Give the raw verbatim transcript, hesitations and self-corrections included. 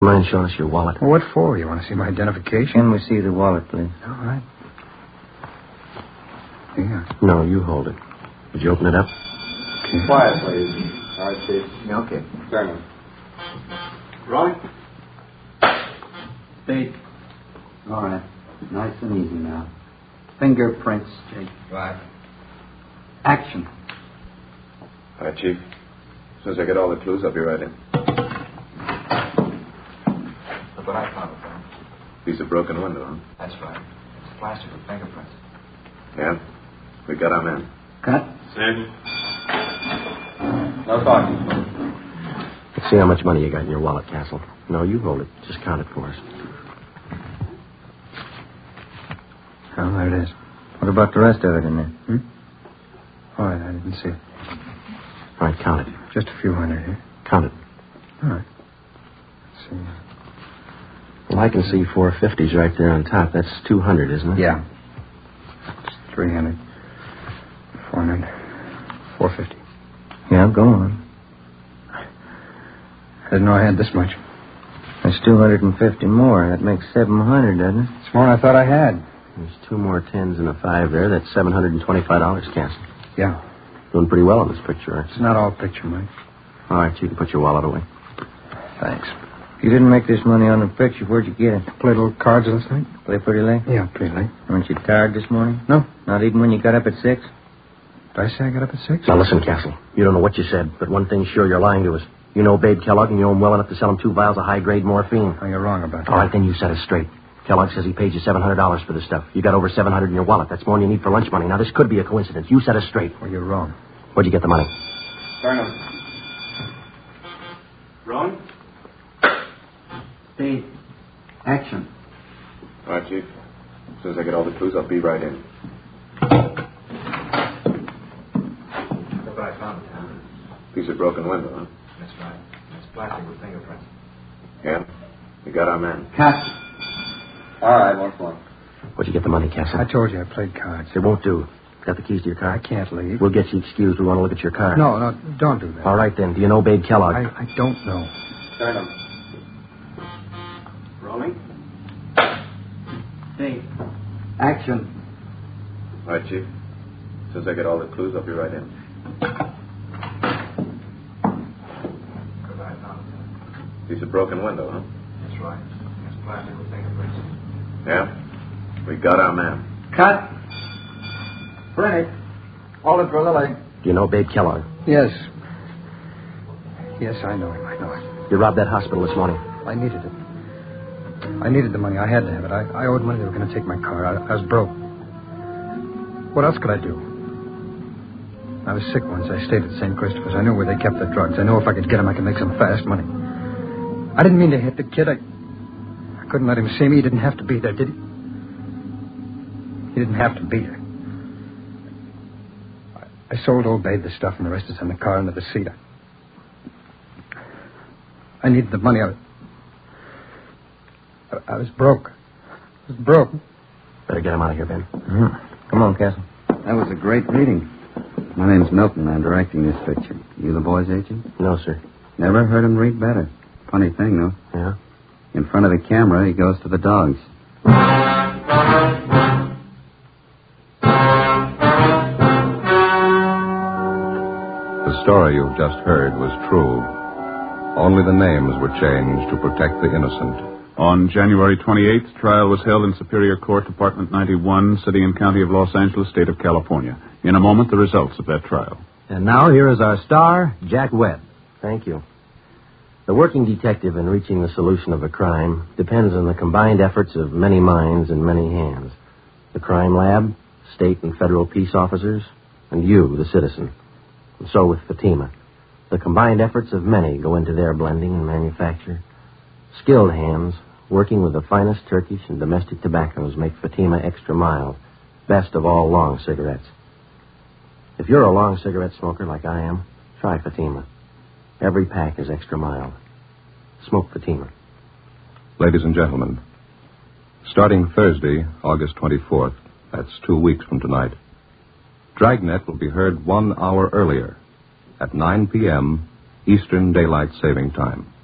Mind showing us your wallet? Well, what for? You want to see my identification? Can we see the wallet, please? All right. Yeah. No, you hold it. Did you open it up? Okay. Quiet, please. All right, Chief. Yeah, okay. Turner. Rolling. Spade. All right. Nice and easy now. Fingerprints, Jake. Right. Action. All right, Chief. As soon as I get all the clues, I'll be right in. Look what I found, friend. Piece of broken window, huh? That's right. It's plastic with fingerprints. Yeah? We got our men. Cut. Sid. No talking. Let's see how much money you got in your wallet, Castle. No, you hold it. Just count it for us. Oh, there it is. What about the rest of it in there? Hmm? All right, I didn't see it. All right, count it. Just a few hundred here. Count it. All right. Let's see. Well, I can see four fifties right there on top. That's two hundred, isn't it? Yeah. It's three hundred. four hundred. four fifty. Yeah, go on. I didn't know I had this much. That's two hundred fifty more. That makes seven hundred, doesn't it? It's more than I thought I had. There's two more tens and a five there. That's seven hundred twenty-five dollars, Castle. Yeah. Doing pretty well on this picture, aren't It's not all picture, Mike. you? All right, you can put your wallet away. Thanks. You didn't make this money on the picture. Where'd you get it? Played little cards last night? Play pretty late? Yeah, pretty late. Weren't you tired this morning? No. Not even when you got up at six? Did I say I got up at six? Now, listen, Castle. You don't know what you said, but one thing's sure, you're lying to us. You know Babe Kellogg, and you know him well enough to sell him two vials of high-grade morphine. Oh, you're wrong about that. All right, then you set us straight. Kellogg says he paid you seven hundred dollars for this stuff. You got over seven hundred dollars in your wallet. That's more than you need for lunch money. Now, this could be a coincidence. You set us straight. Well, you're wrong. Where'd you get the money? Turner. Rolling. Spade. Action. All right, Chief. As soon as I get all the clues, I'll be right in. Look what I found, Tom. Piece of broken window, huh? That's right. It's plastic with fingerprints. Yeah? We got our men. Cut. All right, once more. Where'd you get the money, Castle? I told you I played cards. It won't do. Got the keys to your car? I can't leave. We'll get you excused. We want to look at your car. No, no, don't do that. All right, then. Do you know Babe Kellogg? I, I don't know. Turner. Rolling. Spade. Action. All right, Chief. As soon as I get all the clues, I'll be right in. Look what I found, Tom. Piece of broken window, huh? That's right. It's plastic with fingerprints. Yeah? We got our man. Cut. Brennick. Hold it for Lily. Do you know Babe Kellogg? Yes. Yes, I know him. I know him. You robbed that hospital this morning. I needed it. I needed the money. I had to have it. I, I owed money. They were going to take my car. I, I was broke. What else could I do? I was sick once. I stayed at Saint Christopher's. I knew where they kept the drugs. I knew if I could get them, I could make some fast money. I didn't mean to hit the kid. I, I couldn't let him see me. He didn't have to be there, did he? He didn't have to be there. I, I sold old Babe the stuff, and the rest is in the car under the seat. I, I needed the money. I, I, I was broke. I was broke. Better get him out of here, Ben. Mm-hmm. Come on, Castle. That was a great reading. My name's Milton. I'm directing this picture. You the boy's agent? No, sir. Never heard him read better. Funny thing, though. Yeah? In front of the camera, he goes to the dogs. The story you've just heard was true. Only the names were changed to protect the innocent. On January twenty-eighth, trial was held in Superior Court, Department ninety-one, City and County of Los Angeles, State of California. In a moment, the results of that trial. And now here is our star, Jack Webb. Thank you. The working detective in reaching the solution of a crime depends on the combined efforts of many minds and many hands. The crime lab, state and federal peace officers, and you, the citizen. And so with Fatima. The combined efforts of many go into their blending and manufacture. Skilled hands, working with the finest Turkish and domestic tobaccos, make Fatima extra mild, best of all long cigarettes. If you're a long cigarette smoker like I am, try Fatima. Every pack is extra mild. Smoke Fatima. Ladies and gentlemen, starting Thursday, August twenty-fourth, that's two weeks from tonight, Dragnet will be heard one hour earlier at nine p.m. Eastern Daylight Saving Time.